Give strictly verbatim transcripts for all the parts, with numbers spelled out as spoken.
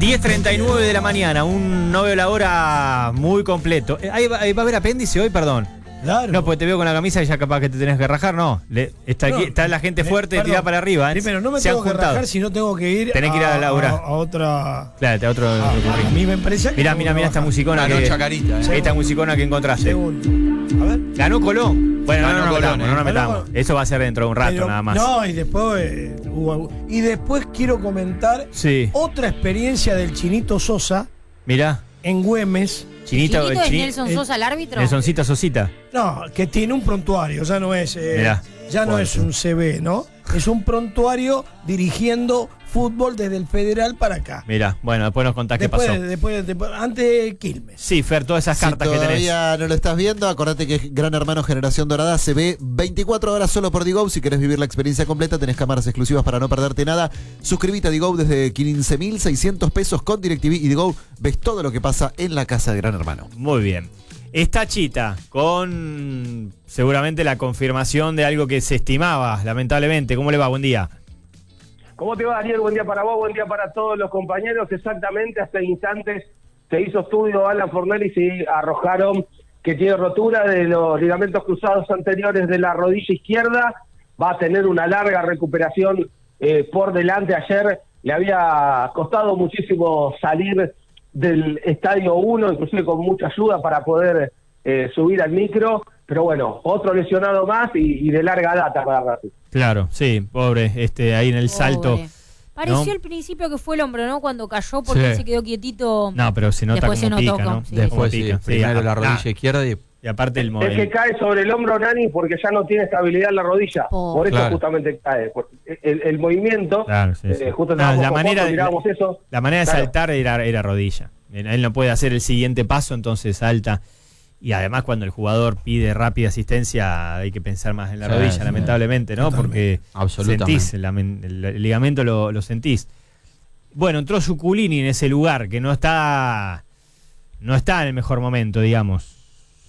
diez treinta y nueve de la mañana, un no veo la hora muy completo. Eh, ¿Ahí va, ahí va a haber apéndice hoy, perdón? Claro. No, porque te veo con la camisa y ya capaz que te tenés que rajar, no. Le, está, No, aquí, está la gente me, fuerte perdón, tirada para arriba. ¿eh? Primero, no me Se tengo han que juntado. rajar si no tengo que ir, Tenés que ir a laburar. a, a otra... Claro, a otro. A, a la misma empresa que Mirá, tengo mirá, que mirá esta trabajar. musicona Ganó que, Chacarita, eh. esta musicona que encontraste. Segundo. A ver. Ganó Colón. Bueno, Ganó no, no, nos Colón, metamos, eh. no nos Ganó metamos. Colón. Eso va a ser dentro de un rato Pero- nada más. No, y después eh, hubo- y después quiero comentar Sí. otra experiencia del Chinito Sosa Mirá, en Güemes. Chinita, ¿Chinito es Chini- Nelson eh, Sosa el árbitro? Nelsoncita Sosita. No, que tiene un prontuario, ya no es eh, Mirá, ya no fuerte. es un C B, ¿no? Es un prontuario dirigiendo fútbol desde el Federal para acá. Mirá, bueno, después nos contás qué Después, pasó. después, después, antes Quilmes. Sí, Fer, todas esas Si cartas que tenés. todavía no lo estás viendo, acordate que Gran Hermano Generación Dorada se ve veinticuatro horas solo por Digo. Si querés vivir la experiencia completa, tenés cámaras exclusivas para no perderte nada. Suscríbete a Digo desde quince mil seiscientos pesos con DirecTV y Digo. Ves todo lo que pasa en la casa de Gran Hermano. Muy bien. Está Chita con seguramente la confirmación de algo que se estimaba, lamentablemente. ¿Cómo le va? Buen día. ¿Cómo te va, Daniel? Buen día para vos, buen día para todos los compañeros. Exactamente, hace instantes se hizo estudio Alan Fornelli y arrojaron que tiene rotura de los ligamentos cruzados anteriores de la rodilla izquierda. Va a tener una larga recuperación eh, por delante. Ayer le había costado muchísimo salir del Estadio uno, inclusive con mucha ayuda para poder eh, subir al micro. Pero bueno, otro lesionado más y, y de larga data para Racing. Claro, sí, pobre, este, ahí en el salto. Pobre. Pareció ¿no? al principio que fue el hombro, ¿no? Cuando cayó porque Sí. él se quedó quietito. No, pero se nota Después como se notó pica, como- ¿no? sí. Después sí, pica. primero ah, la rodilla ah, izquierda y y aparte el Es modelo. que cae sobre el hombro Nani porque ya no tiene estabilidad en la rodilla. Oh. Por eso Claro. justamente cae. Por- El, el movimiento, Claro, sí, sí. eh, justo No, estábamos la con manera Juanjo, de- mirábamos eso. La manera de Claro. saltar era, era rodilla. Él no puede hacer el siguiente paso, entonces salta. Y además cuando el jugador pide rápida asistencia hay que pensar más en la Sí, rodilla, sí. lamentablemente, ¿no? Totalmente. Porque Absolutamente. sentís, el, el- el ligamento lo, lo sentís. Bueno, entró Zuculini en ese lugar, que no está no está en el mejor momento, digamos.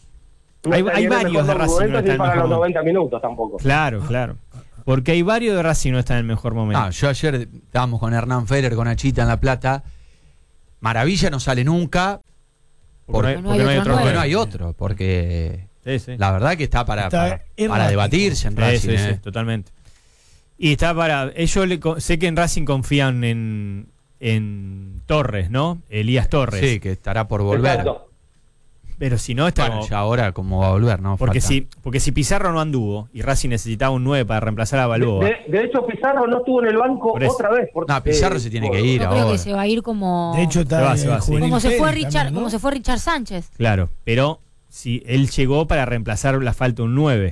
No hay está hay ni en el varios mejor de Racing no momento están ni en el para mejor los momento. noventa minutos tampoco. Claro, claro. Porque hay varios de Racing no están en el mejor momento. Ah, yo ayer estábamos con Hernán Feller, con Achita en La Plata. Maravilla no sale nunca porque no no hay- hay, porque no hay otro otro porque nueve. no hay otro. Porque Sí, sí. la verdad que está para, Está para, errático. para debatirse en Sí, Racing. sí, sí, eh. totalmente. Y está para. Ellos le co- sé que en Racing confían en, en Torres, ¿no? Elías Torres. Sí, que estará por volver. Exacto. Pero si no, está. Bueno, ya ahora cómo va a volver, ¿no? porque, Falta. si, porque si Pizarro no anduvo y Racing necesitaba un nueve para reemplazar a Balboa. De, de hecho, Pizarro no estuvo en el banco Por eso. otra vez. Porque, No, Pizarro eh, se tiene por- que ir Yo creo ahora. que se va a ir como. De hecho, Se está va, se va, el sí. juvenil como se fue Pérez Richard, también, ¿no? como se fue Richard Sánchez. Claro, pero si él llegó para reemplazar la falta un nueve,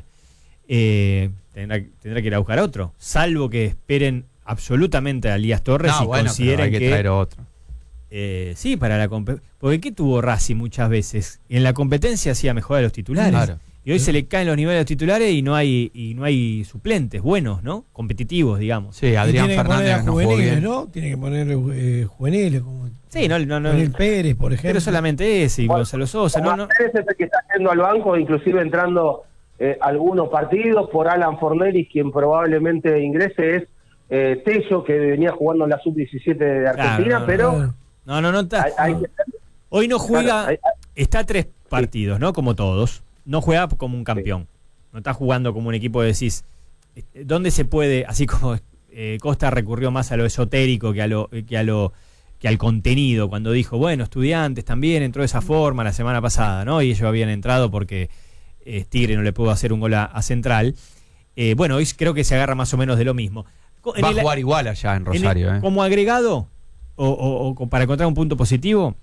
eh, tendrá, tendrá que ir a buscar otro. Salvo que esperen absolutamente a Elías Torres No, y bueno, pero consideren hay que, que. traer otro. Eh, sí, para la competencia. Porque ¿qué tuvo Racing muchas veces? En la competencia hacía mejor a los titulares. Claro. Y hoy se le caen los niveles de los titulares y no hay y no hay suplentes buenos, ¿no? Competitivos, digamos. Sí, Y Adrián tiene que poner a Fernández no jugó juveniles, bien. ¿no? Tiene que poner eh, juveniles como Sí, no, no, no. Juvenil Pérez, por ejemplo. Pero solamente ese y Bueno, Gonzalo Sosa. No, no. Pérez es el que está yendo al banco, inclusive entrando eh, algunos partidos. Por Alan Fornelli, quien probablemente ingrese, es eh, Tello, que venía jugando en la sub diecisiete de Argentina, Claro, no, pero Claro. No, no, no está. hay, hay que- Hoy no juega. Claro, hay- Está a tres partidos, ¿no? Como todos. No juega como un campeón. No está jugando como un equipo que decís. eh, ¿Dónde se puede, así como eh, Costa recurrió más a lo esotérico que a lo que a lo que al contenido, cuando dijo, bueno, Estudiantes también entró de esa forma la semana pasada, ¿no? Y ellos habían entrado porque eh, Tigre no le pudo hacer un gol a, a Central. Eh, bueno, hoy creo que se agarra más o menos de lo mismo. Co- en Va a el- jugar igual allá en en Rosario, el- ¿eh? Como agregado, o, o- o para encontrar un punto positivo,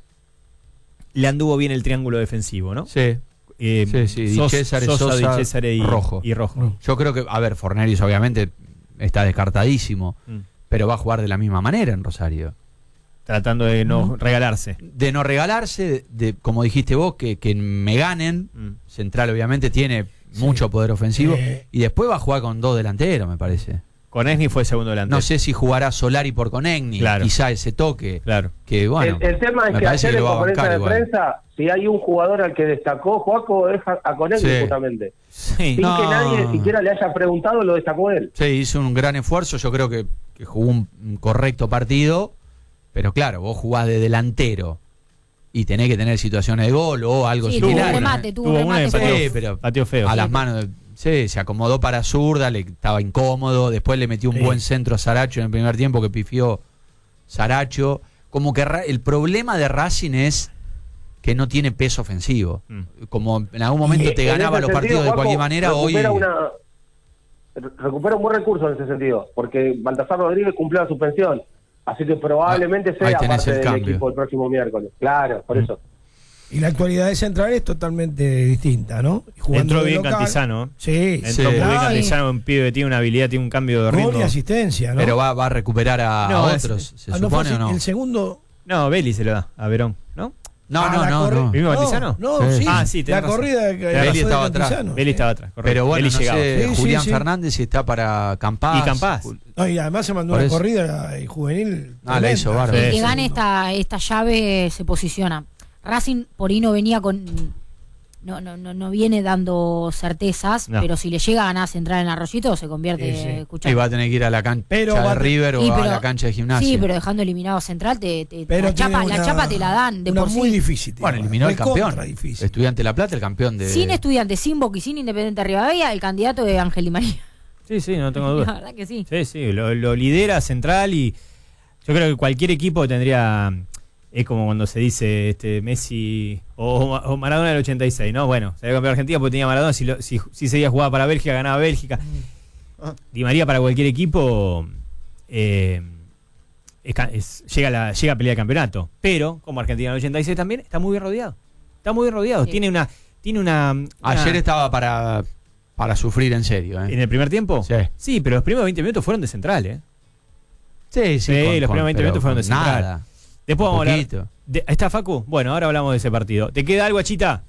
le anduvo bien el triángulo defensivo, ¿no? Sí. Eh, Sí, sí, Di Sos- César, Sosa, Sosa, Di César y Rojo. Y Rojo. No. Yo creo que, a ver, Forneris obviamente está descartadísimo, Mm. pero va a jugar de la misma manera en Rosario. Tratando de no regalarse. De no regalarse, de, de- como dijiste vos, que, que me ganen. Mm. Central obviamente tiene Sí. mucho poder ofensivo. Eh. Y después va a jugar con dos delanteros, me parece. Con Esni fue segundo delantero. No sé si jugará Solari por Conegni, Claro. quizá ese toque. Claro. Que bueno, el, el tema es me que parece ayer que en lo va a conferencia bancar de igual. prensa, si hay un jugador al que destacó, Joaco es a, a Conegni Sí. justamente. Sí. Sin No. que nadie siquiera le haya preguntado, lo destacó él. Sí, hizo un gran esfuerzo. Yo creo que, que jugó un, un correcto partido. Pero claro, vos jugás de delantero y tenés que tener situaciones de gol o algo Sí, tuvo similar. un remate, tuvo un Tuvo una remate. y pateó. Sí, pero Pateó feo. a las manos, sí, se acomodó para zurda, le estaba incómodo, después le metió un Sí. buen centro a Saracho en el primer tiempo que pifió Saracho. Como que Ra- el problema de Racing es que no tiene peso ofensivo. Mm. Como en algún momento Y te en ganaba ese los partidos sentido, de cualquier Juanjo, manera, hoy... recupera una- recupera un buen recurso en ese sentido, porque Baltasar Rodríguez cumplió la suspensión, así que probablemente Ah, ahí sea tenés parte el del cambio. equipo el próximo miércoles. Claro, por eso. Y la actualidad de Central es totalmente distinta, ¿no? Y jugando Entró de bien local- Cantizano. Sí, Entró Sí. muy bien Claro, Cantizano, un pibe que tiene una habilidad, tiene un cambio de Gol ritmo. y asistencia, ¿no? Pero va, va a recuperar a, No, a es- otros, ¿se Ah, ¿no fue supone así? o no? El segundo. No, Belli se lo da a Verón, ¿no? No, Ah, no, la no, corre- no. ¿Mismo Cantizano? No, Sí. sí. Ah, sí, tenés la razón. corrida que Tenés pasó razón. de estaba atrás. Cantizano. Belli estaba atrás, correcto. Pero bueno, Belli no llegaba. sé, Sí, sí, Julián sí. Fernández si está para Campás. Y Campás. No, y además se mandó Por una eso. corrida eh, juvenil. Ah, la hizo tremenda. bárbaro. El Sí, que sí. gane esta, esta llave se posiciona. Racing por ahí no venía con... No, no, no, no viene dando certezas, No. pero si le llega a ganar Central en Arroyito, se convierte Sí, sí. escuchá. Y va a tener que ir a la cancha Pero de va a- River o Sí, a pero- la cancha de gimnasia. Sí, pero dejando eliminado a Central, te, te- Pero la, tiene chapa, una- la chapa te la dan de una por muy sí. difícil. Bueno, tiene. eliminó al Recontra campeón. difícil. Estudiante de La Plata, el campeón de... Sin Estudiantes, sin Boca y sin Independiente Rivadavia, el candidato de Ángel Di María. Sí, sí, no tengo La duda. verdad que sí. Sí, sí, lo, lo lidera Central y yo creo que cualquier equipo tendría, es como cuando se dice este Messi o, o Maradona del ochenta y seis, ¿no? Bueno, salió campeón de Argentina porque tenía Maradona, si, lo, si, si ese día jugaba para Bélgica, ganaba Bélgica. Di María para cualquier equipo eh, es ca- es- llega, a la, llega a pelear de campeonato, pero como Argentina del ochenta y seis también está muy bien rodeado. Está muy bien rodeado, Sí. tiene una... Tiene una, Ayer una- estaba para, para sufrir en serio. ¿eh? ¿En el primer tiempo? Sí. Sí, pero los primeros veinte minutos fueron de Central, ¿eh? Sí, Sí, los primeros veinte pero minutos fueron de con Central. nada. Después Un vamos a hablar. poquito. de- ¿Está Facu? Bueno, ahora hablamos de ese partido. ¿Te queda algo, Achita?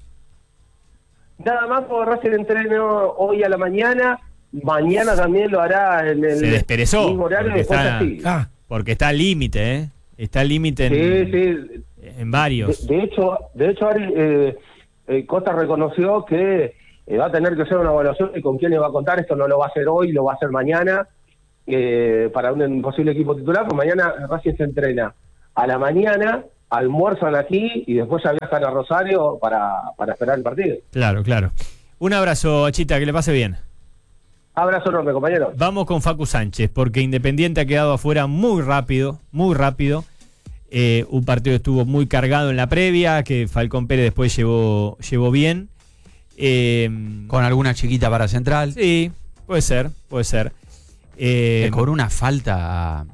Nada más, porque Racing entreno hoy a la mañana, mañana también lo hará en el Se desperezó, mismo horario y porque después está- así. Ah, Porque está al límite, ¿eh? Está al límite en, Sí, sí. en varios. De, de hecho, de hecho Ari, eh, eh, Costa reconoció que eh, va a tener que hacer una evaluación y con quién le va a contar. Esto no lo va a hacer hoy, lo va a hacer mañana eh, para un posible equipo titular. Pues mañana Racing se entrena a la mañana, almuerzan aquí y después ya viajan a Rosario para, para esperar el partido. Claro, claro. Un abrazo, Achita, que le pase bien. Abrazo enorme, compañeros. Vamos con Facu Sánchez, porque Independiente ha quedado afuera muy rápido, muy rápido. Eh, un partido que estuvo muy cargado en la previa, que Falcón Pérez después llevó, llevó bien. Eh, Con alguna chiquita para Central. sí, puede ser, puede ser. Eh, Le cobró una falta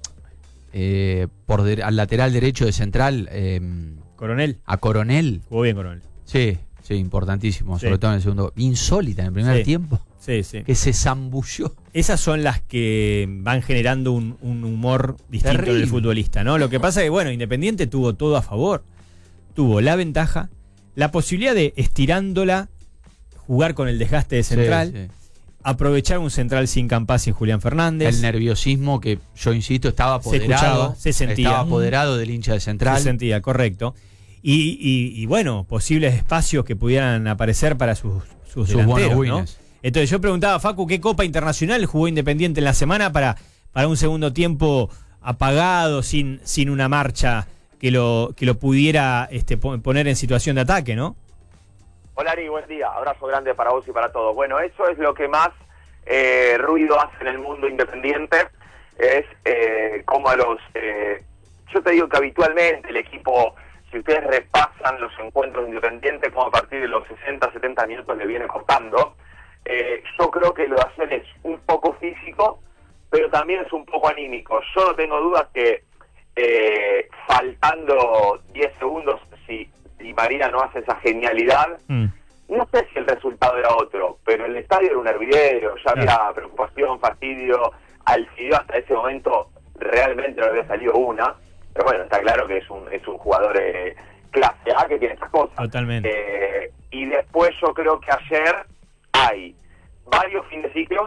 eh, por de- al lateral derecho de Central eh, Coronel, a Coronel. jugó bien Coronel. Sí, sí, importantísimo, Sí. sobre todo en el segundo. Insólita en el primer Sí. tiempo, Sí, sí. que se zambulló. Esas son las que van generando un, un humor distinto en Terrible. el futbolista, ¿no? Lo que pasa es que, bueno, Independiente tuvo todo a favor. Tuvo la ventaja, la posibilidad de, estirándola, jugar con el desgaste de Central, Sí, sí. aprovechar un Central sin Campás, sin Julián Fernández. El nerviosismo que yo insisto estaba Se apoderado, escuchaba, se sentía. estaba apoderado del hincha de Central. Se sentía, correcto. Y, y- y, bueno, posibles espacios que pudieran aparecer para sus, sus, Sus delanteros, buenos ¿no? winners. Entonces yo preguntaba a Facu qué Copa Internacional jugó Independiente en la semana para, para un segundo tiempo apagado, sin, sin una marcha que lo, que lo pudiera este, po- poner en situación de ataque, ¿no? Hola Ari, buen día. Abrazo grande para vos y para todos. Bueno, eso es lo que más eh, ruido hace en el mundo independiente, es eh, como a los... Eh, yo te digo que habitualmente el equipo, si ustedes repasan los encuentros independientes, como a partir de los sesenta, setenta minutos le viene cortando, eh, yo creo que lo de hacer es un poco físico, pero también es un poco anímico. Yo no tengo dudas que eh, faltando diez segundos, si Di María no hace esa genialidad, Mm. no sé si el resultado era otro, pero el estadio era un hervidero, ya había Claro. preocupación, fastidio. Al Fideo hasta ese momento realmente no había salido una, pero bueno, está claro que es un es un jugador eh, clase A que tiene estas cosas. Totalmente. Eh, y después yo creo que ayer hay varios fin de ciclos,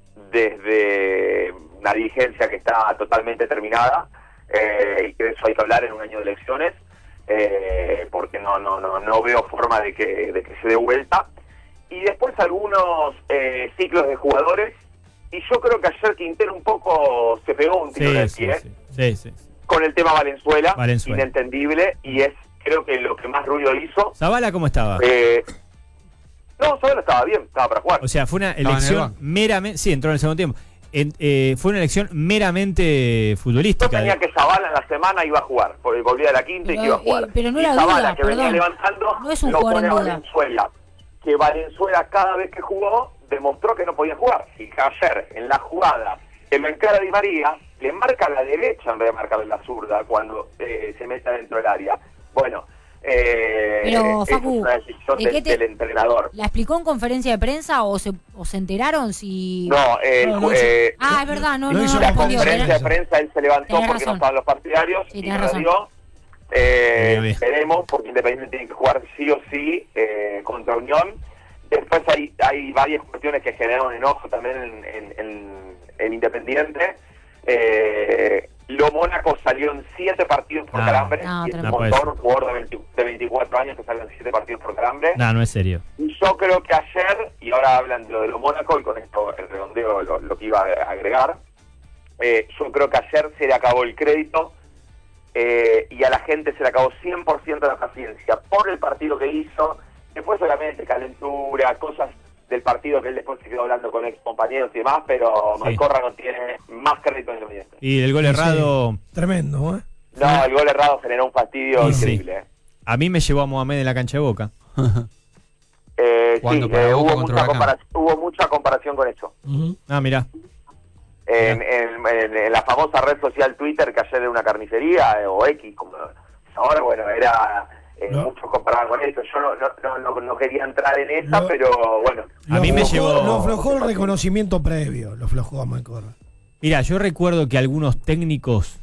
desde una dirigencia que está totalmente terminada, eh, y que de eso hay que hablar en un año de elecciones, eh, porque no no no no veo forma de que de que se dé vuelta, y después algunos eh, ciclos de jugadores, y yo creo que ayer Quintero un poco se pegó un tiro en el Sí, sí, pie, sí, sí, sí. con el tema Valenzuela, Valenzuela. inentendible, y es creo que lo que más ruido hizo. ¿Zavala cómo estaba? Eh, no, Zavala estaba bien, estaba para jugar. O sea, fue una en el elección banco. meramente... Sí, entró en el segundo tiempo. En- eh, fue una elección meramente Yo futbolística. tenía que Zavala en la semana iba a jugar, porque volvía de la quinta y Pero, que iba a jugar. eh, pero no y era Zavala, duda, que venía perdón. levantando, No es un lo jugador pone en a duda. Valenzuela. Que Valenzuela cada vez que jugó demostró que no podía jugar. Y que ayer, en la jugada, que me encara Di María, le marca a la derecha en vez de marcarle la zurda cuando eh, se mete dentro del área. Bueno, eh, Pero, esa Facu, es una decisión ¿de del, qué te- del entrenador. ¿La explicó en conferencia de prensa o se, o se enteraron si...? No, eh, No, no, eh, Ah, es verdad, no, Lo no, hizo no la la respondió. conferencia de tenés- prensa él se levantó Tenés porque razón. no estaban los partidarios Sí, y tenés no la razón. dio. Eh, Bien, bien. veremos, porque Independiente tiene que jugar sí o sí eh, contra Unión. Después hay hay varias cuestiones que generaron enojo también en, en, en, en Independiente. Eh, lo Mónaco salió en siete partidos por No. calambre. No, y es un tremendo. No puede montón, un jugador de, veinte de veinticuatro años que salió en siete partidos por calambre. No, no es serio. Y yo creo que ayer, y ahora hablan de lo de lo Mónaco, y con esto el redondeo lo, lo que iba a agregar, eh, yo creo que ayer se le acabó el crédito eh, y a la gente se le acabó cien por ciento la paciencia por el partido que hizo, después solamente calentura, cosas del partido que él después se quedó hablando con ex compañeros y demás, pero Sí. Malcorra no tiene más crédito en el Independiente. Y el gol Sí, errado... sí. Tremendo, ¿eh? No, el gol errado generó un fastidio Sí, sí. increíble. eh. A mí me llevó a Mohamed en la cancha de Boca. Eh, Cuando sí, para eh, Boca hubo, contra mucha Huracán. compara- hubo mucha comparación con eso. Ujú. Ah, mirá. En, en- en- en la famosa red social Twitter, que ayer era una carnicería, eh, o X, como ahora, bueno, era eh, No. muchos comparaban con eso. Yo no, no, no, no, no quería entrar en esa, No. pero bueno. A Lo mí me aflojó- llevó- Lo aflojó el reconocimiento previo, lo aflojó a Malcorra. Mira, yo recuerdo que algunos técnicos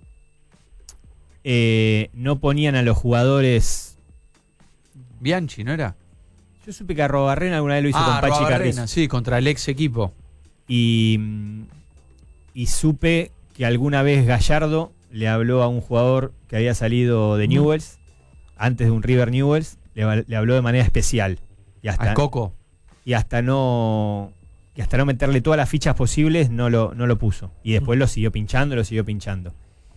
eh, no ponían a los jugadores... Bianchi, ¿no era? Yo supe que Arrobarrena alguna vez lo hizo ah, con Pachi Arrobarrena, Carrizo. sí, contra el ex equipo. Y, mm, y supe que alguna vez Gallardo le habló a un jugador que había salido de Newell's, antes de un River Newell's, le, va- le habló de manera especial. Y hasta, Al Coco. y hasta no y hasta no meterle todas las fichas posibles, no lo, no lo puso. Y después lo siguió pinchando, lo siguió pinchando.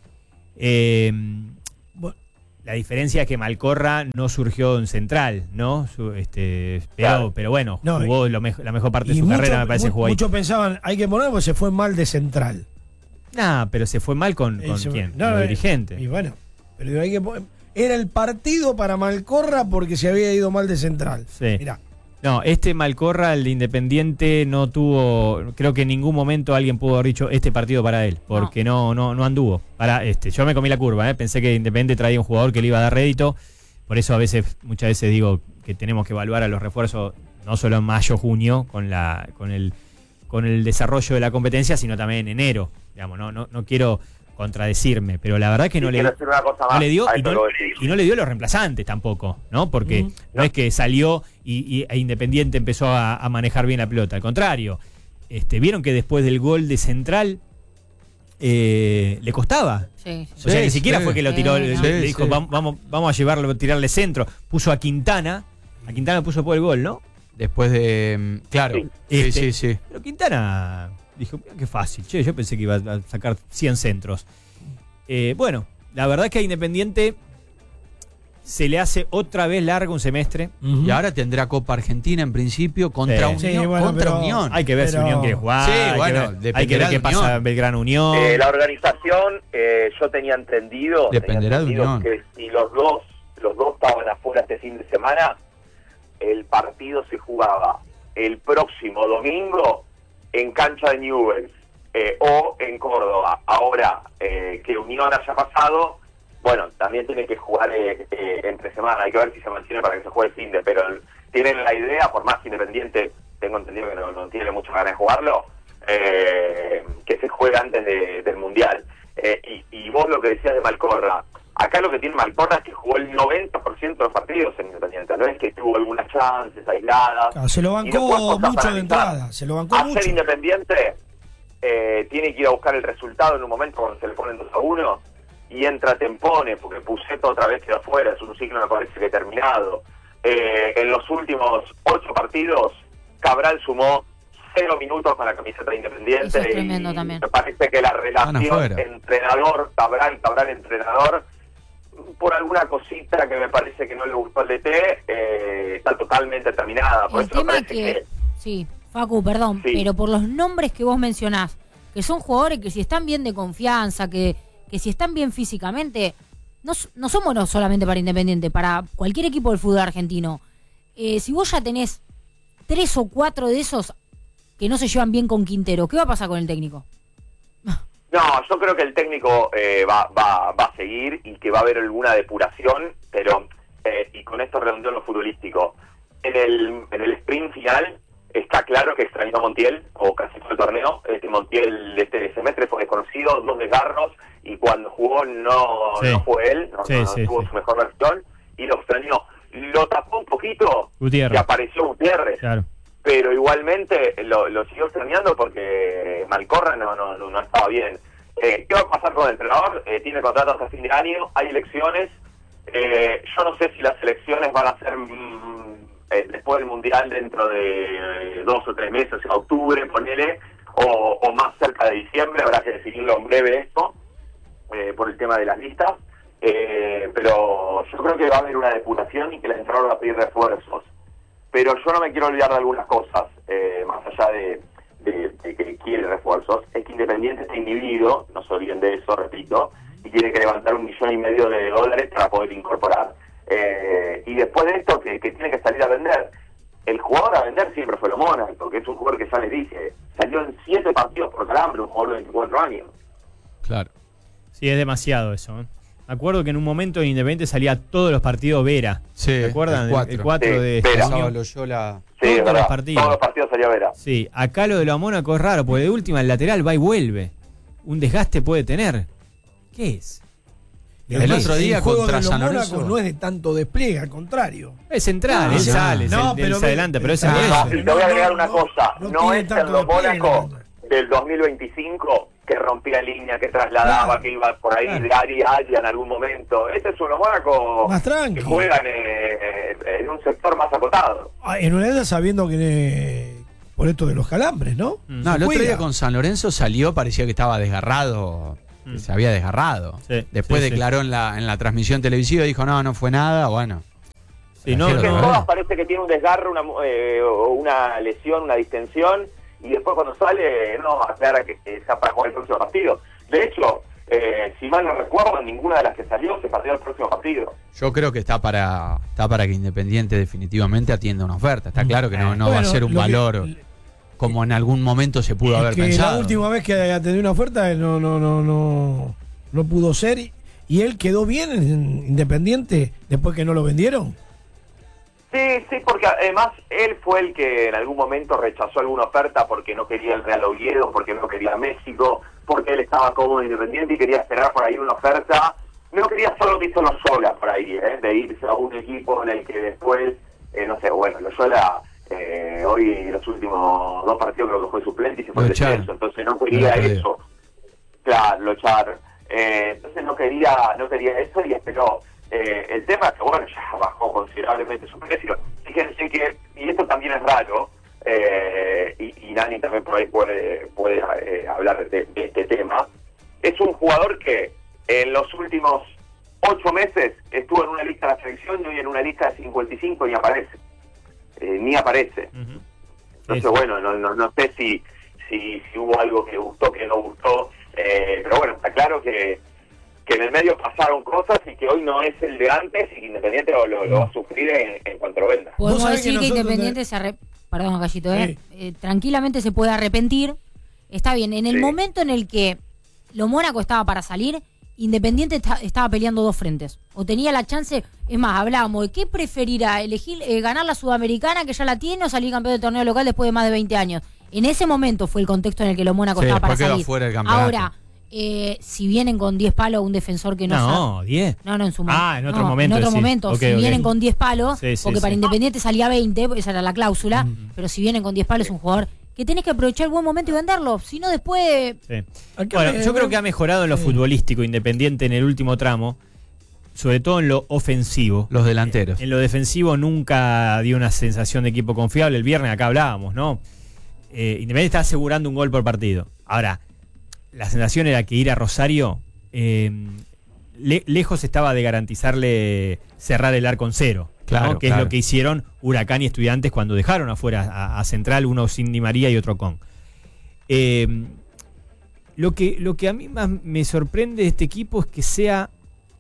Eh, Bueno, la diferencia es que Malcorra no surgió en Central, ¿no? Su- este, pero, Claro. pero bueno, No, jugó lo mej- la mejor parte de y su mucho- carrera, me parece, mu- jugó ahí. muchos pensaban, hay que ponerlo porque se fue mal de central. Nah, pero se fue mal con, con Ese- quién, no, con los eh, dirigentes. Y bueno, pero digo, hay que poner- era el partido para Malcorra porque se había ido mal de central. Sí. Mirá, No, este Malcorra, el de Independiente, no tuvo, creo que en ningún momento alguien pudo haber dicho este partido para él, porque no, no, no anduvo. Para este, yo me comí la curva, ¿eh? Pensé que Independiente traía un jugador que le iba a dar rédito, por eso a veces, muchas veces digo que tenemos que evaluar a los refuerzos no solo en mayo, junio, con la, con el, con el desarrollo de la competencia, sino también en enero. Digamos, no, no, no quiero contradecirme, pero la verdad que no Y le, quiero decir una cosa no más le dio a y esto no, que decís. y no le dio los reemplazantes tampoco, ¿no? Porque Mm. no es que salió y, y e Independiente empezó a, a manejar bien la pelota, al contrario. Este, vieron que después del gol de Central eh, le costaba. Sí, O sea, Sí, ni siquiera sí. fue que lo tiró, Sí, le, no. le Sí, dijo, sí. vamos, vamos, vamos a llevarlo, tirarle centro. Puso a Quintana, a Quintana puso por el gol, ¿no? Después de. mm, Claro. Sí. Sí, Este, sí, sí. Pero Quintana dijo, mira qué fácil, che, yo pensé que iba a sacar cien centros. Eh, bueno, la verdad es que a Independiente se le hace otra vez largo un semestre. Ujú. Y ahora tendrá Copa Argentina en principio contra Sí. Unión. Sí, bueno, contra pero- Unión. Hay que ver si Pero- Unión quiere jugar. Sí, hay que bueno, ver- hay que dependerá ver qué de pasa Unión. en Belgrano Unión. Eh, la organización, eh, yo tenía entendido, Dependerá de tenía entendido Unión. que si los dos, los dos estaban afuera este fin de semana, el partido se jugaba el próximo domingo en cancha de Newell's eh, o en Córdoba. Ahora eh, que Unión haya pasado, bueno, también tiene que jugar eh, eh, entre semana. Hay que ver si se mantiene para que se juegue el fin de, pero el- tienen la idea, por más que Independiente, tengo entendido que no, no tiene muchas ganas de jugarlo, eh, que se juegue antes de- del Mundial. Eh, y, y vos lo que decías de Malcorra, acá lo que tiene Malcorra es que jugó el noventa por ciento de los partidos en Independiente, no es que tuvo algunas chances aisladas. Claro, se lo Y después bancó cosas mucho para de analizar. entrada, se lo bancó Hacer mucho. Independiente eh, tiene que ir a buscar el resultado en un momento cuando se le ponen dos a uno y entra Tempone, porque Puceto otra vez quedó afuera, es un ciclo me parece que terminado. Eh, en los últimos ocho partidos, Cabral sumó cero minutos con la camiseta de Independiente. Eso es tremendo y también. Me parece que la relación afuera. entrenador, Cabral, Cabral entrenador, por alguna cosita que me parece que no le gustó al D T, eh, está totalmente terminada. Por El eso me tema parece que, que sí, Facu, perdón, Sí. pero por los nombres que vos mencionás, que son jugadores que si están bien de confianza, que, que si están bien físicamente, no, s- no somos no solamente para Independiente, para cualquier equipo del fútbol argentino. Eh, si vos ya tenés tres o cuatro de esos que no se llevan bien con Quintero, ¿qué va a pasar con el técnico? No, yo creo que el técnico eh, va, va, va a seguir y que va a haber alguna depuración, pero, eh, y con esto redondeo en lo futbolístico, en el, en el sprint final está claro que extrañó a Montiel, o casi todo el torneo. Este Montiel este semestre fue desconocido, dos desgarros, y cuando jugó no, Sí. no fue él, no, Sí, no, no sí, tuvo sí. su mejor versión, y lo extrañó. Lo tapó un poquito, Gutiérrez. y apareció Gutiérrez. Claro. Pero igualmente lo, lo siguió extrañando porque Malcorra no, no, no, no estaba bien. Eh, ¿Qué va a pasar con el entrenador? Eh, tiene contrato hasta fin de año, hay elecciones. Eh, yo no sé si las elecciones van a ser mm, eh, después del Mundial dentro de eh, dos o tres meses, en octubre, ponele, o, o más cerca de diciembre, habrá que definirlo en breve esto, eh, por el tema de las listas. Eh, pero yo creo que va a haber una depuración y que el entrenador va a pedir refuerzos. Pero yo no me quiero olvidar de algunas cosas, eh, más allá de, de, de que quiere refuerzos, es que Independiente está inhibido, no se olviden de eso, repito, y tiene que levantar un millón y medio de dólares para poder incorporar. Eh, y después de esto, que, que tiene que salir a vender. El jugador a vender siempre fue lo Mónaco, que es un jugador que ya les dije, salió en siete partidos por calambre, un jugador de veinticuatro años. Claro. Sí, es demasiado eso. ¿eh? Me acuerdo que en un momento en Independiente salía todos los partidos Vera. Sí, ¿Se acuerdan? el cuatro. El cuatro Sí, de Vera. este Pasaba año. Loyola. Sí, Todos es los verdad, partidos. todos los partidos salió Vera. Sí, acá lo de lo Mónaco es raro, porque de última el lateral va y vuelve. Un desgaste puede tener. ¿Qué es? El Además, otro día el juego contra de los San Mónacos Lorenzo. no es de tanto despliegue, al contrario. Es central, No, él no, sale, no, él, él pero se ve- adelanta, pero es Ah, el No, eso. y te voy a agregar una no, cosa, no no, tiene es tanto en los despliegue, Mónaco no. del dos mil veinticinco que rompía línea, que trasladaba, Claro. que iba por ahí Claro. de área a área en algún momento. Este es un Mónaco Más tranqui. que juegan eh, en un sector más acotado. Ah, en realidad sabiendo que eh, por esto de los calambres, ¿no? Mm. No, el otro Cuida. día con San Lorenzo salió, parecía que estaba desgarrado, que Mm. se había desgarrado. Sí, Después sí, sí. declaró en la en la transmisión televisiva, dijo, no, no fue nada, bueno. Sí, no, Prefiero Porque en no, no, todas parece que tiene un desgarro, una, eh, o una lesión, una distensión, y después cuando sale, no, aclara que, que está para jugar el próximo partido. De hecho, eh, si mal no recuerdo, ninguna de las que salió se perdió el próximo partido. Yo creo que está para está para que Independiente definitivamente atienda una oferta. Está claro que no, no va a Bueno, ser un lo que- valor como en algún momento se pudo Es haber que pensado. la última vez que atendió una oferta no no no no no pudo ser y, y él quedó bien en Independiente después que no lo vendieron. Sí, sí, porque además él fue el que en algún momento rechazó alguna oferta porque no quería el Real Oviedo, porque no quería México, porque él estaba cómodo en Independiente y quería esperar por ahí una oferta. No quería solo Loyola sola por ahí, ¿eh? De irse a un equipo en el que después, eh, no sé, bueno, Loyola eh, hoy los últimos dos partidos creo que fue suplente y se fue Lo al echaron. descenso, entonces no quería Lo perdió. eso. Claro, lo echaron. Eh, entonces no quería, no quería eso y esperó. Eh, el tema es que, bueno, ya bajó considerablemente su precio. Fíjense que, y esto también es raro, eh, y, y Nani también por ahí puede, puede eh, hablar de, de este tema, es un jugador que en los últimos ocho meses estuvo en una lista de la selección y hoy en una lista de cincuenta y cinco ni aparece. Eh, ni aparece. Ujú. Entonces, Sí. bueno, no, no, no sé si, si, si hubo algo que gustó, que no gustó, eh, pero bueno, está claro que que en el medio pasaron cosas y que hoy no es el de antes y que Independiente lo, lo, lo va a sufrir en, en cuanto lo venda. Podemos sabés decir que que, nosotros Independiente te- se arre... Perdón, Gallito, ¿eh? Eh, tranquilamente se puede arrepentir. Está bien, en el Sí. momento en el que lo Mónaco estaba para salir, Independiente está- estaba peleando dos frentes. O tenía la chance, es más, hablábamos de qué preferirá, elegir eh, ganar la Sudamericana, que ya la tiene, o salir campeón de torneo local después de más de veinte años. En ese momento fue el contexto en el que lo Mónaco Sí, estaba para después quedó salir. fuera del campeonato. Ahora, eh, si vienen con diez palos, un defensor que no sabe... No, diez. No, no, en su Ah, en otro no, momento, En otro sí. momento. Ok, si ok. vienen con diez palos, Sí, sí, porque para sí. Independiente salía veinte, esa era la cláusula, Mm. pero si vienen con diez palos es un jugador que tenés que aprovechar el buen momento y venderlo. Si no, después... Sí. Acá Bueno, me- yo creo que ha mejorado en lo Sí. futbolístico Independiente en el último tramo, sobre todo en lo ofensivo. Los delanteros. En lo defensivo nunca dio una sensación de equipo confiable. El viernes acá hablábamos, ¿no? eh, Independiente está asegurando un gol por partido. Ahora, la sensación era que ir a Rosario eh, le, lejos estaba de garantizarle cerrar el arco en cero, Claro, ¿no? Que claro. es lo que hicieron Huracán y Estudiantes cuando dejaron afuera a, a Central, uno sin Di María y otro con. Eh, lo, que, lo que a mí más me sorprende de este equipo es que sea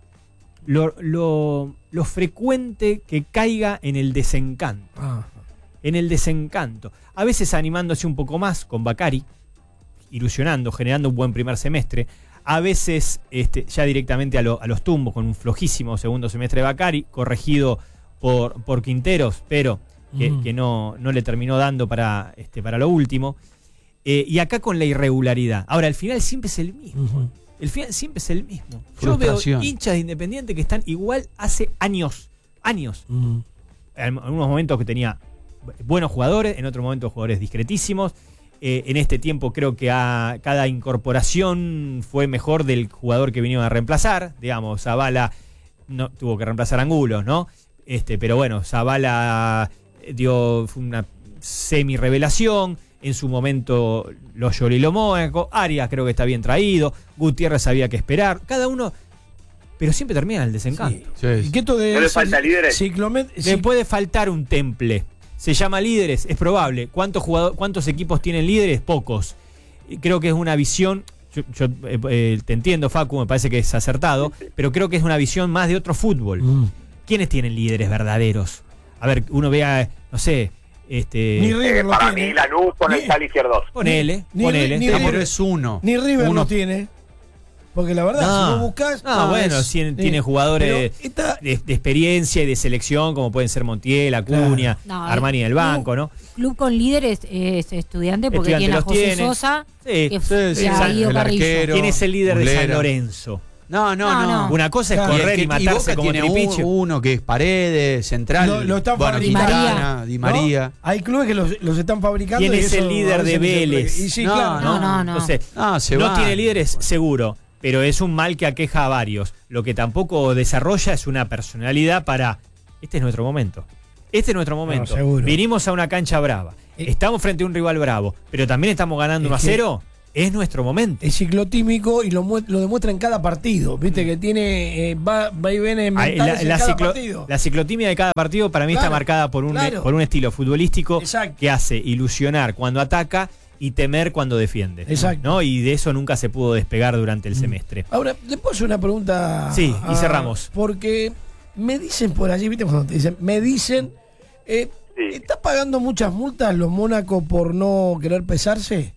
lo, lo, lo frecuente que caiga en el desencanto. Ah. En el desencanto. A veces animándose un poco más con Bacari, ilusionando, generando un buen primer semestre. A veces este, ya directamente a, lo, a los tumbos, con un flojísimo segundo semestre de Bacari, corregido por, por Quinteros, pero que, Mm. que no, no le terminó dando para, este, para lo último. Eh, y acá con la irregularidad. Ahora, el final siempre es el mismo. Ujú. El final siempre es el mismo. Yo veo Frustración. hinchas de Independiente que están igual hace años. Años. Mm. En algunos momentos que tenía buenos jugadores, en otros momentos jugadores discretísimos. Eh, en este tiempo creo que a cada incorporación fue mejor del jugador que vinieron a reemplazar. Digamos, Zavala no, tuvo que reemplazar a Angulo, ¿no? Este, pero bueno, Zavala dio fue una semi-revelación. En su momento los Yolilo Mónaco, Arias creo que está bien traído, Gutiérrez había que esperar, cada uno, pero siempre termina en el desencanto. Sí, ¿Y sí. qué esto de ¿No le falta líderes? Ciclomet- Le cic- puede faltar un temple. Se llama líderes, es probable. ¿Cuántos jugadores, cuántos equipos tienen líderes? Pocos. Y creo que es una visión. Yo, yo, eh, eh, te entiendo, Facu, me parece que es acertado, pero creo que es una visión más de otro fútbol. Mm. ¿Quiénes tienen líderes verdaderos? A ver, uno vea, no sé, este. Ni River Eh, lo para tiene. mí, Lanús con el Ni- Sal Izquierdos. Ponele, ni- ponele. ni- Sí, River- pero es uno. Ni River Uno. lo tiene. Porque la verdad, si vos buscas. No, bueno, es- tiene, sí. tiene jugadores Pero esta- de, de experiencia y de selección, como pueden ser Montiel, Acuña, Claro. No, Armani en el banco, ¿no? Club con líderes es Estudiante porque Estudiante tiene a los José tiene. Sosa Sí, que sí, f- sí, y a sí. Guido El Carrillo. arquero. ¿Quién es el líder de Muslera. San Lorenzo? No, no, No, no. no. Una cosa es Claro. Y el correr que- y y matarse Boca como tiene tripicho. un- uno que es Paredes, Central. Lo- lo están bueno, fabricando. Quintana, Di ¿no? María. Hay clubes que los, los están fabricando. ¿Quién y es eso el líder a veces de no se puede- Vélez? Y sí, No, claro. No, no, no. Entonces, Ah, se no va. tiene líderes, seguro, pero es un mal que aqueja a varios. Lo que tampoco desarrolla es una personalidad para. Este es nuestro momento. Este es nuestro momento. seguro. Vinimos a una cancha brava. Eh. Estamos frente a un rival bravo, pero también estamos ganando Es uno a que- cero. Es nuestro momento. Es ciclotímico y lo, mu- lo demuestra en cada partido. Viste que tiene. eh, va, va y viene Ay, mentales La, en la cada ciclo- partido. la ciclotimia de cada partido para mí está Claro, marcada por un, claro. por un estilo futbolístico Exacto. que hace ilusionar cuando ataca y temer cuando defiende. Exacto. ¿no? Y de eso nunca se pudo despegar durante el Mm. semestre. Ahora, le puedo hacer una pregunta. Sí, y a- cerramos. Porque me dicen por allí, ¿viste? Cuando te dicen, me dicen, eh, Sí. ¿está pagando muchas multas los Mónaco por no querer pesarse?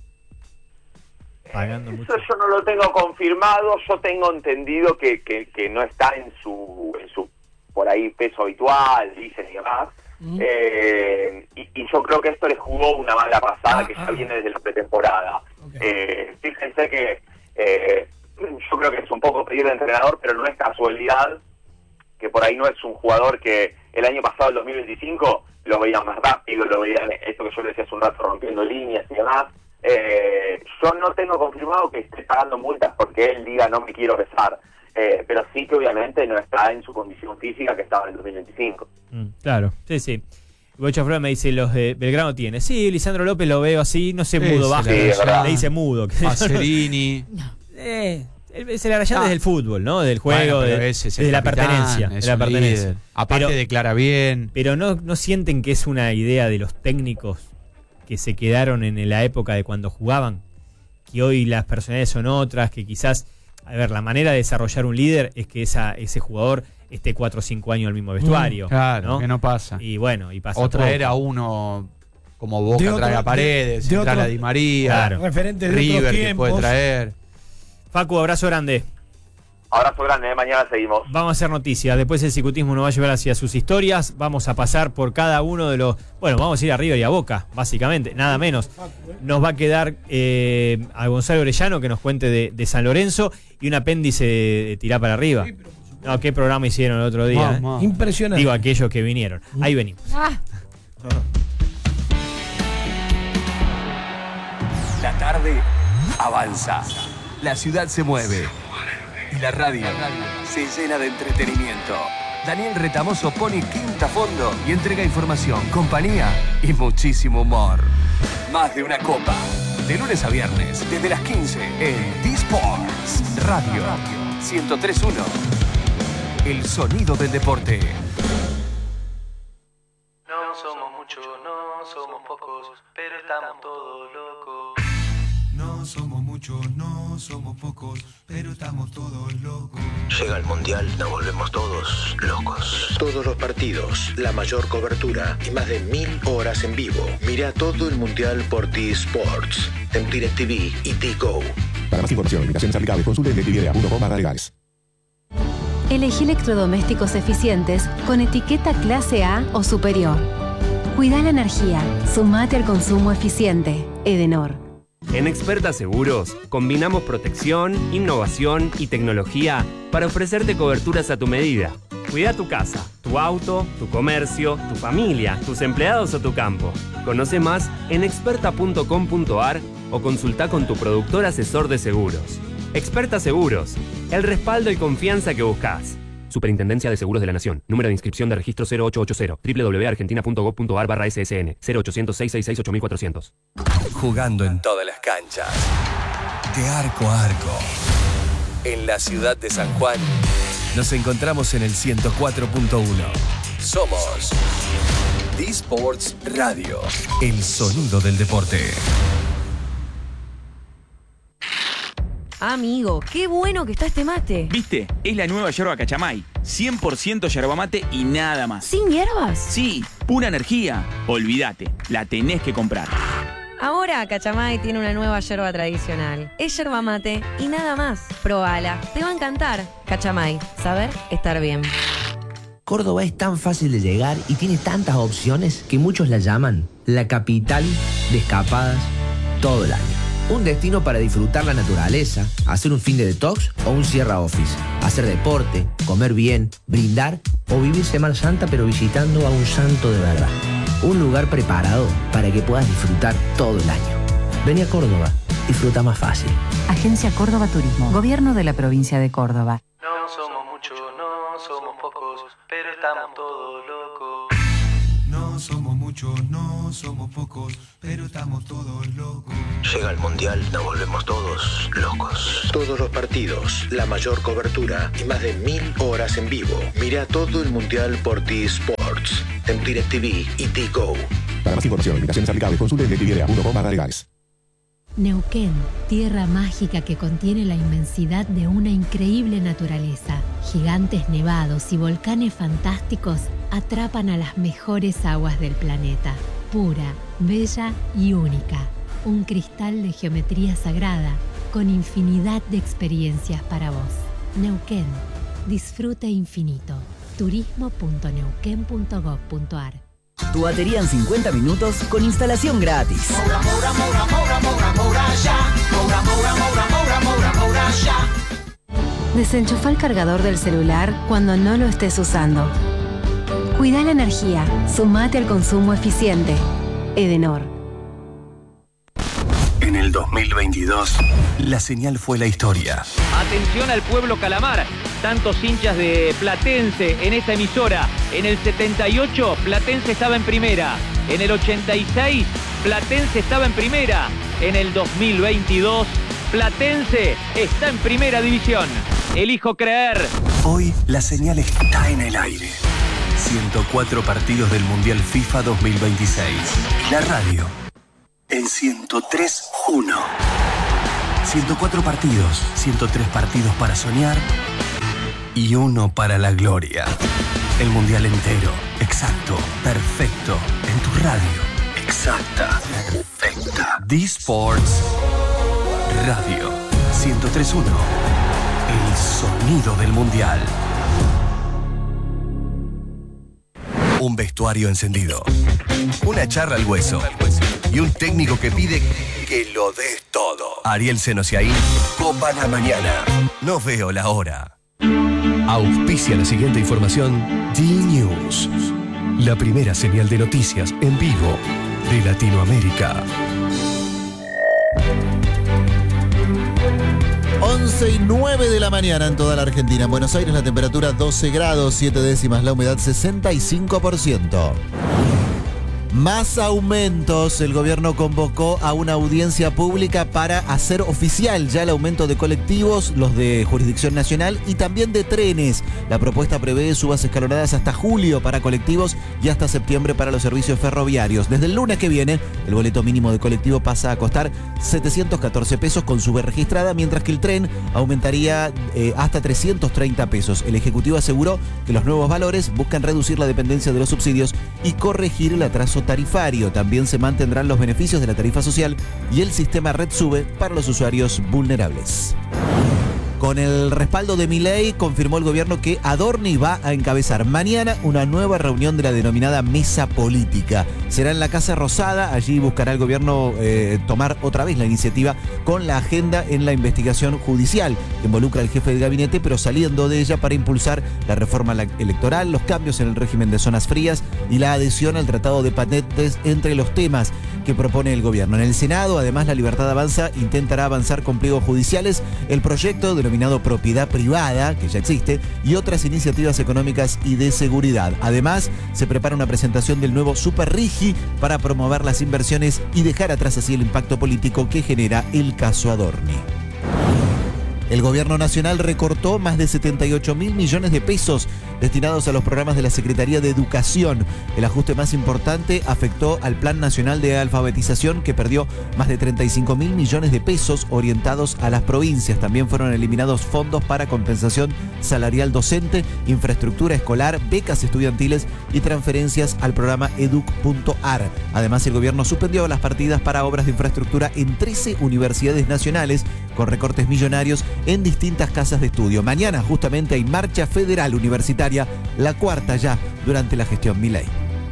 Pagando mucho. Eso yo no lo tengo confirmado, yo tengo entendido que, que, que no está en su, en su por ahí peso habitual, dicen y demás. Mm. Eh, y, y yo creo que esto les jugó una mala pasada Ah, que ya ah. viene desde la pretemporada. Ok. Eh, fíjense que eh, yo creo que es un poco pedir de entrenador, pero no es casualidad que por ahí no es un jugador que el año pasado, el dos mil veinticinco, lo veían más rápido, lo veían, esto que yo le decía hace un rato, rompiendo líneas y demás. Eh, yo no tengo confirmado que esté pagando multas porque él diga no me quiero besar, eh, pero sí que obviamente no está en su condición física que estaba en el dos mil veinticinco. Mm, claro, sí, sí. Bocha Flores me dice, los de Belgrano tiene. Sí, Lisandro López lo veo así, no sé, Ese mudo, bajo. le Sí, es verdad. Le dice mudo. Pacerini. eh, es el Arayán Ah. desde el fútbol, ¿no? Del juego, Bueno, pero de, ese es el de la capitán, pertenencia. es De la un pertenencia. líder. Aparte Pero- declara bien. Pero no, no sienten que es una idea de los técnicos que se quedaron en la época de cuando jugaban, que hoy las personalidades son otras, que quizás, a ver, la manera de desarrollar un líder es que esa, ese jugador esté cuatro o cinco años en el mismo vestuario. Claro, ¿no? que no pasa. Y bueno, y pasa O poco. traer a uno como Boca De otro- trae a de- Paredes, de trae otro- a Di María, Claro. Referentes de River otros que tiempos. puede traer. Facu, abrazo grande. Abrazo grande, ¿eh? Mañana seguimos. Vamos a hacer noticias. Después el cicutismo nos va a llevar hacia sus historias. Vamos a pasar por cada uno de los. Bueno, vamos a ir a River y a Boca, básicamente, nada menos. Nos va a quedar eh, a Gonzalo Orellano que nos cuente de, de San Lorenzo y un apéndice de, de tirar para arriba. No, qué programa hicieron el otro día. eh? Mamá. Impresionante. Digo, aquellos que vinieron. Ahí venimos. Ah, La tarde avanza. La ciudad se mueve. Y la radio se llena de entretenimiento. Daniel Retamoso pone quinta a fondo y entrega información, compañía y muchísimo humor. Más de una copa. De lunes a viernes, desde las quince, en D-Sports Radio ciento tres punto uno. El sonido del deporte. No somos muchos, no somos pocos, pero estamos todos locos. No somos muchos, no somos pocos, pero estamos todos locos. Llega el Mundial, nos volvemos todos locos. Todos los partidos, la mayor cobertura y más de mil horas en vivo. Mira todo el Mundial por T-Sports, en DirecTV y T-Go. Para más información, limitaciones aplicables, consulte en directv punto com barra legales. Elegí electrodomésticos eficientes con etiqueta clase A o superior. Cuida la energía, sumate al consumo eficiente. Edenor. En Experta Seguros, combinamos protección, innovación y tecnología para ofrecerte coberturas a tu medida. Cuida tu casa, tu auto, tu comercio, tu familia, tus empleados o tu campo. Conoce más en experta punto com punto ar o consulta con tu productor asesor de seguros. Experta Seguros, el respaldo y confianza que buscas. Superintendencia de Seguros de la Nación. Número de inscripción de registro cero ocho ocho cero. doble u doble u doble u punto argentina punto gov punto ar barra ese ese ene. cero ochocientos, seiscientos sesenta y seis, ocho mil cuatrocientos. Jugando en todas las canchas. De arco a arco. En la ciudad de San Juan, nos encontramos en el ciento cuatro punto uno. Somos D-Sports Radio. El sonido del deporte. Amigo, qué bueno que está este mate. ¿Viste? Es la nueva yerba Cachamay. cien por ciento yerba mate y nada más. ¿Sin hierbas? Sí, pura energía. Olvídate, la tenés que comprar. Ahora Cachamay tiene una nueva yerba tradicional. Es yerba mate y nada más. Probala, te va a encantar. Cachamay, saber estar bien. Córdoba es tan fácil de llegar y tiene tantas opciones que muchos la llaman la capital de escapadas todo el año. Un destino para disfrutar la naturaleza, hacer un fin de detox o un Sierra Office, hacer deporte, comer bien, brindar o vivir Semana Santa pero visitando a un santo de verdad. Un lugar preparado para que puedas disfrutar todo el año. Vení a Córdoba, disfruta más fácil. Agencia Córdoba Turismo, Gobierno de la Provincia de Córdoba. No somos muchos, no somos pocos, pero estamos todos locos. No somos muchos, no somos pocos, pero estamos todos locos. Llega el Mundial, nos volvemos todos locos. Todos los partidos, la mayor cobertura y más de mil horas en vivo. Mira todo el Mundial por T-Sports, en DirecTV y T-Go. Para más información, limitaciones aplicables, consulte en directv punto com barra legales. Neuquén, tierra mágica que contiene la inmensidad de una increíble naturaleza. Gigantes nevados y volcanes fantásticos atrapan a las mejores aguas del planeta. Pura, bella y única. Un cristal de geometría sagrada con infinidad de experiencias para vos. Neuquén, disfrute infinito. turismo punto neuquén punto gov punto ar. Tu batería en cincuenta minutos con instalación gratis. Moura, moura, moura, moura, moura, moura, ya. Moura, moura, moura, moura, moura, moura, ya. Desenchufa el cargador del celular cuando no lo estés usando. Cuida la energía, sumate al consumo eficiente. Edenor. En el dos mil veintidós, la señal fue la historia. Atención al pueblo Calamar. Tantos hinchas de Platense en esta emisora. En el setenta y ocho, Platense estaba en primera. En el ochenta y seis, Platense estaba en primera. En el dos mil veintidós, Platense está en primera división. Elijo creer. Hoy la señal está en el aire. ciento cuatro partidos del Mundial FIFA dos mil veintiséis. Y la radio en ciento tres punto uno. ciento cuatro partidos, ciento tres partidos para soñar y uno para la gloria. El Mundial entero, exacto, perfecto, en tu radio. Exacta, perfecta. D-Sports Radio ciento tres punto uno. El sonido del Mundial. Un vestuario encendido. Una charla al hueso. Y un técnico que pide que lo des todo. Ariel Senosiaín, Copa la Mañana. No veo la hora. Auspicia la siguiente información D-News. La primera señal de noticias en vivo de Latinoamérica. once y nueve de la mañana en toda la Argentina. En Buenos Aires la temperatura doce grados, siete décimas, la humedad sesenta y cinco por ciento. Más aumentos. El gobierno convocó a una audiencia pública para hacer oficial ya el aumento de colectivos, los de jurisdicción nacional y también de trenes. La propuesta prevé subas escalonadas hasta julio para colectivos y hasta septiembre para los servicios ferroviarios. Desde el lunes que viene, el boleto mínimo de colectivo pasa a costar setecientos catorce pesos con sube registrada, mientras que el tren aumentaría eh, hasta trescientos treinta pesos. El Ejecutivo aseguró que los nuevos valores buscan reducir la dependencia de los subsidios y corregir el atraso tarifario. También se mantendrán los beneficios de la tarifa social y el sistema Red Sube para los usuarios vulnerables. Con el respaldo de Milei, confirmó el gobierno que Adorni va a encabezar mañana una nueva reunión de la denominada Mesa Política. Será en la Casa Rosada, allí buscará el gobierno eh, tomar otra vez la iniciativa con la agenda en la investigación judicial, que involucra al jefe de gabinete, pero saliendo de ella para impulsar la reforma electoral, los cambios en el régimen de zonas frías y la adhesión al Tratado de Patentes entre los temas que propone el gobierno. En el Senado, además, la Libertad Avanza intentará avanzar con pliegos judiciales, el proyecto denominado propiedad privada, que ya existe, y otras iniciativas económicas y de seguridad. Además, se prepara una presentación del nuevo Super Rigi para promover las inversiones y dejar atrás así el impacto político que genera el caso Adorni. El gobierno nacional recortó más de setenta y ocho mil millones de pesos destinados a los programas de la Secretaría de Educación. El ajuste más importante afectó al Plan Nacional de Alfabetización, que perdió más de treinta y cinco mil millones de pesos orientados a las provincias. También fueron eliminados fondos para compensación salarial docente, infraestructura escolar, becas estudiantiles y transferencias al programa educ punto ar. Además, el gobierno suspendió las partidas para obras de infraestructura en trece universidades nacionales, con recortes millonarios en distintas casas de estudio. Mañana justamente hay marcha federal universitaria, la cuarta ya durante la gestión Milei.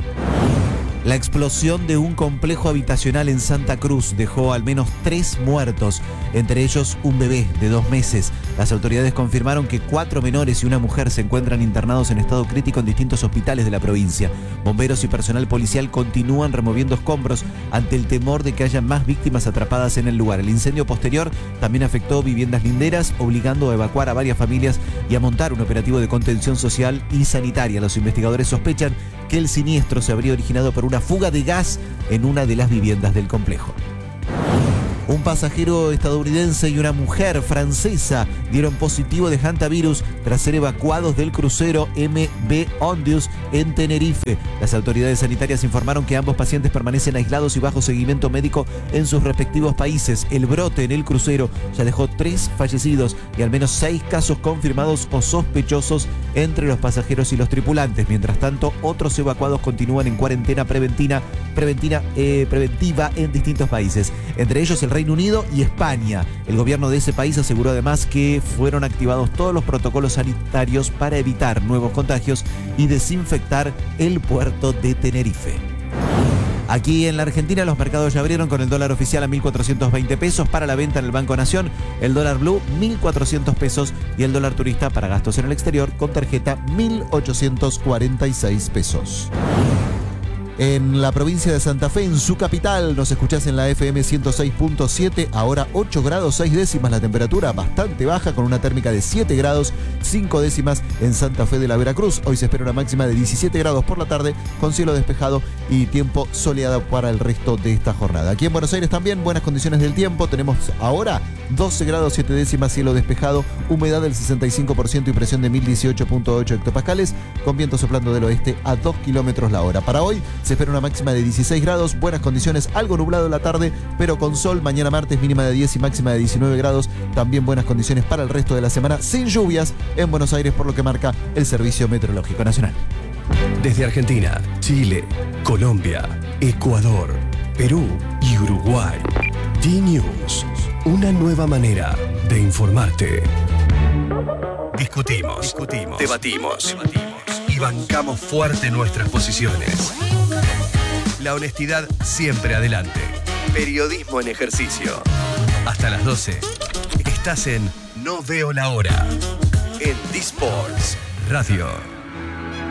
La explosión de un complejo habitacional en Santa Cruz dejó al menos tres muertos, entre ellos un bebé de dos meses. Las autoridades confirmaron que cuatro menores y una mujer se encuentran internados en estado crítico en distintos hospitales de la provincia. Bomberos y personal policial continúan removiendo escombros ante el temor de que haya más víctimas atrapadas en el lugar. El incendio posterior también afectó viviendas linderas, obligando a evacuar a varias familias y a montar un operativo de contención social y sanitaria. Los investigadores sospechan que el siniestro se habría originado por una fuga de gas en una de las viviendas del complejo. Un pasajero estadounidense y una mujer francesa dieron positivo de hantavirus tras ser evacuados del crucero M V Ondius en Tenerife. Las autoridades sanitarias informaron que ambos pacientes permanecen aislados y bajo seguimiento médico en sus respectivos países. El brote en el crucero ya dejó tres fallecidos y al menos seis casos confirmados o sospechosos entre los pasajeros y los tripulantes. Mientras tanto, otros evacuados continúan en cuarentena preventiva, preventiva, eh, preventiva en distintos países, entre ellos el Reino Unido y España. El gobierno de ese país aseguró además que fueron activados todos los protocolos sanitarios para evitar nuevos contagios y desinfectar el puerto de Tenerife. Aquí en la Argentina los mercados ya abrieron con el dólar oficial a mil cuatrocientos veinte pesos para la venta en el Banco Nación, el dólar blue mil cuatrocientos pesos y el dólar turista para gastos en el exterior con tarjeta mil ochocientos cuarenta y seis pesos. En la provincia de Santa Fe, en su capital, nos escuchás en la F M ciento seis punto siete, ahora ocho grados seis décimas la temperatura, bastante baja, con una térmica de siete grados cinco décimas en Santa Fe de la Veracruz. Hoy se espera una máxima de diecisiete grados por la tarde, con cielo despejado y tiempo soleado para el resto de esta jornada. Aquí en Buenos Aires también buenas condiciones del tiempo, tenemos ahora doce grados siete décimas, cielo despejado, humedad del sesenta y cinco por ciento y presión de mil dieciocho punto ocho hectopascales, con viento soplando del oeste a dos kilómetros la hora. Para hoy se espera una máxima de dieciséis grados, buenas condiciones, algo nublado en la tarde, pero con sol. Mañana martes mínima de diez y máxima de diecinueve grados, también buenas condiciones para el resto de la semana, sin lluvias en Buenos Aires, por lo que marca el Servicio Meteorológico Nacional. Desde Argentina, Chile, Colombia, Ecuador, Perú y Uruguay. D-News, una nueva manera de informarte. Discutimos, discutimos, debatimos, debatimos y bancamos fuerte nuestras posiciones. La honestidad siempre adelante. Periodismo en ejercicio. Hasta las doce. Estás en No Veo la Hora. En D-Sports Radio.